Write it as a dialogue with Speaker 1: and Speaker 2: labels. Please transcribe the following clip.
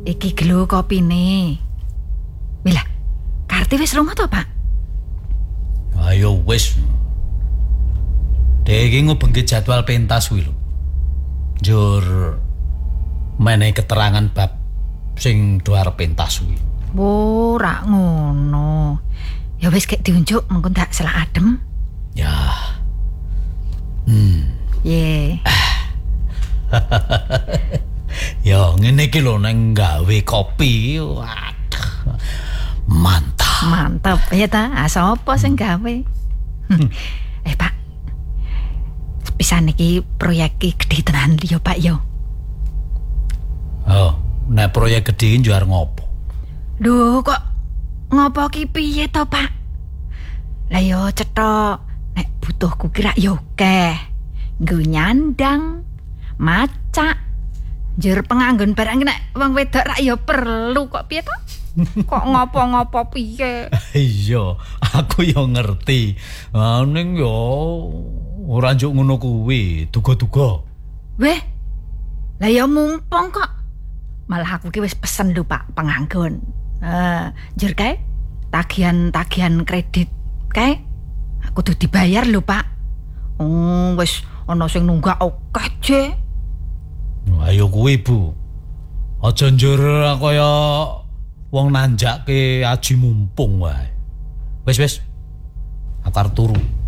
Speaker 1: Iki gelo kopine. Wila, Karti wis lunga to, Pak?
Speaker 2: Ayo wis. Dek iki ngubengke jadwal pentas kuwi lho. Njur menehi keterangan bab sing do arep pentas kuwi.
Speaker 1: Ora ngono. Ya wis gek diunjuk mengko ndak selak adem.
Speaker 2: Ya.
Speaker 1: Ye.
Speaker 2: Ya ngene iki lho nang gawe kopi. Waduh. Mantap.
Speaker 1: Mantap ya ta. Sapa sing gawe? Pak. Pisan iki proyek iki gedhe tenan yo Pak yo.
Speaker 2: Oh, nek proyek gedhe iki njuar ngopo?
Speaker 1: Duh kok ngopo ki piye to Pak? Lah yo cetok nek butuhku kira yo akeh. Nggo nyandang, macak, njur penganggon barang nek wong wedok rak yo perlu kok piye to? Kok ngopo-ngopo piye?
Speaker 2: Iya, aku yo ngerti. Ning yo ora njuk ngono kuwi, duga-duga.
Speaker 1: Weh. Lah ya mumpung kok. Malah aku ki wis pesen lho Pak penganggon. Njur kae tagihan kredit kae aku kudu dibayar lho Pak. Wis ana sing nunggak akeh je.
Speaker 2: Ayo kuwi, Bu. Aja njur kaya wong nanjake aji mumpung wae. Wis. Aku arep turu.